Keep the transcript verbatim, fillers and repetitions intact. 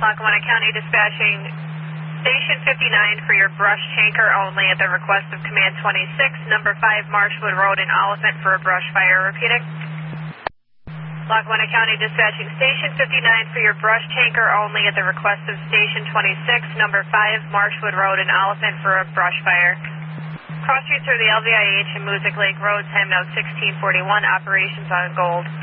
Lackawanna County dispatching Station fifty-nine for your brush tanker only at the request of Command twenty-six, number five Marshwood Road in Oliphant for a brush fire. Repeating. Lackawanna County dispatching Station fifty-nine for your brush tanker only at the request of Station twenty-six, number five Marshwood Road in Oliphant for a brush fire. Cross streets are the L V I H and Music Lake Road, time now sixteen forty-one, operations on Gold.